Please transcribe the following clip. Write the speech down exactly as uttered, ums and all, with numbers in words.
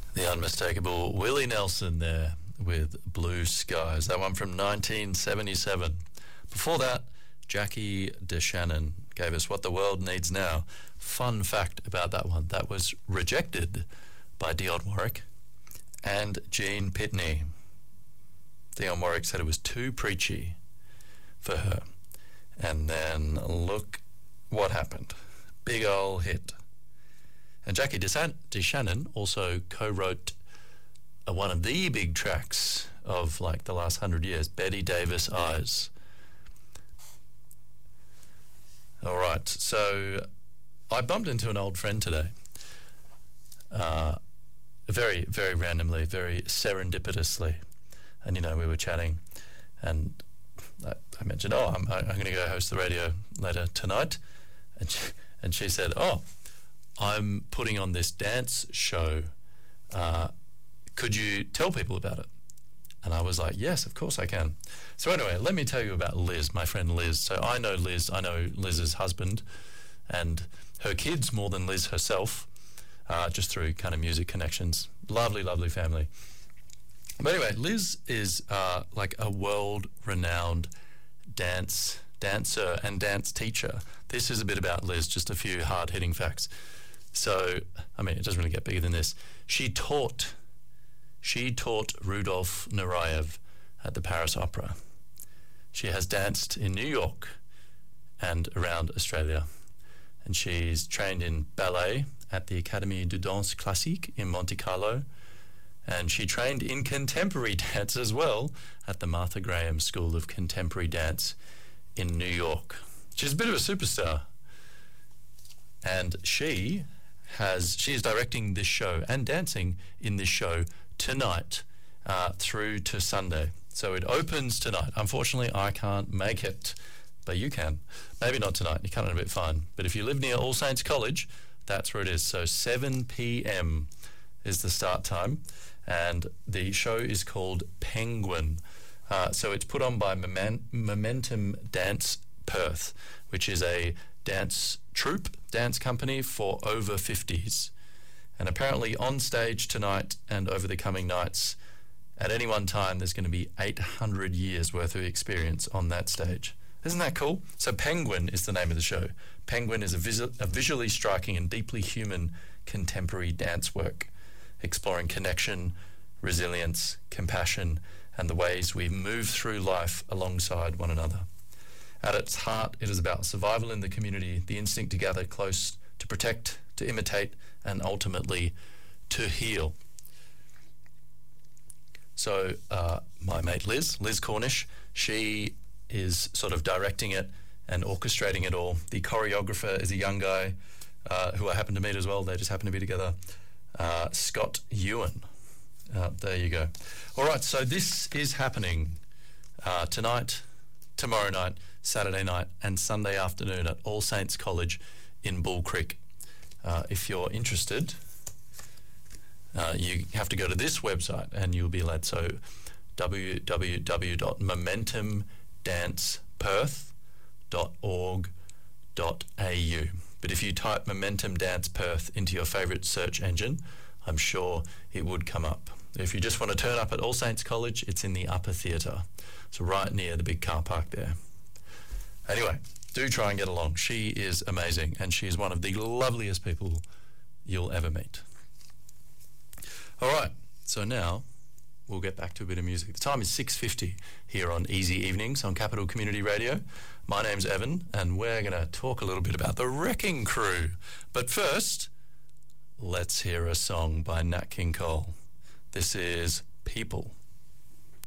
The unmistakable Willie Nelson there with Blue Skies. That one from nineteen seventy-seven. Before that, Jackie DeShannon gave us What the World Needs Now. Fun fact about that one, that was rejected by Dionne Warwick and Gene Pitney. Dionne Warwick said it was too preachy for her. And then look what happened. Big ol' hit. And Jackie DeShannon also co-wrote uh, one of the big tracks of like the last hundred years, Betty Davis Eyes. All right, so I bumped into an old friend today. Uh, very, very randomly, very serendipitously. And, you know, we were chatting and I, I mentioned, oh, I'm, I'm going to go host the radio later tonight. And she, and she said, oh, I'm putting on this dance show. Uh, could you tell people about it? And I was like, yes, of course I can. So anyway, let me tell you about Liz, my friend Liz. So I know Liz, I know Liz's husband and her kids more than Liz herself, uh, just through kind of music connections. Lovely, lovely family. But anyway, Liz is uh, like a world-renowned dance dancer and dance teacher. This is a bit about Liz, just a few hard-hitting facts. So, I mean, it doesn't really get bigger than this. She taught, she taught Rudolf Nureyev at the Paris Opera. She has danced in New York and around Australia. And she's trained in ballet at the Académie de Danse Classique in Monte Carlo. And she trained in contemporary dance as well at the Martha Graham School of Contemporary Dance in New York. She's a bit of a superstar. And she has she is directing this show and dancing in this show tonight uh, through to Sunday. So it opens tonight. Unfortunately, I can't make it, but you can. Maybe not tonight. You can't have a bit fun. But if you live near All Saints College, that's where it is. So seven p.m. is the start time. And the show is called Penguin. Uh, so it's put on by Momen- Momentum Dance Perth, which is a dance troupe, dance company for over fifties. And apparently on stage tonight and over the coming nights, at any one time, there's going to be eight hundred years worth of experience on that stage. Isn't that cool? So Penguin is the name of the show. Penguin is a, visu- a visually striking and deeply human contemporary dance work, exploring connection, resilience, compassion, and the ways we move through life alongside one another. At its heart, it is about survival in the community, the instinct to gather close, to protect, to imitate, and ultimately to heal. So uh, my mate Liz, Liz Cornish, she is sort of directing it and orchestrating it all. The choreographer is a young guy uh, who I happen to meet as well. They just happen to be together. Uh, Scott Ewan. Uh, there you go. All right, so this is happening uh, tonight, tomorrow night, Saturday night, and Sunday afternoon at All Saints College in Bull Creek. Uh, if you're interested, uh, you have to go to this website and you'll be led. So w w w dot momentum dance perth dot org dot a u. But if you type Momentum Dance Perth into your favourite search engine, I'm sure it would come up. If you just want to turn up at All Saints College, it's in the Upper Theatre. So right near the big car park there. Anyway, do try and get along. She is amazing, and she is one of the loveliest people you'll ever meet. All right, so now we'll get back to a bit of music. The time is six fifty here on Easy Evenings on Capital Community Radio. My name's Evan, and we're going to talk a little bit about the Wrecking Crew. But first, let's hear a song by Nat King Cole. This is People.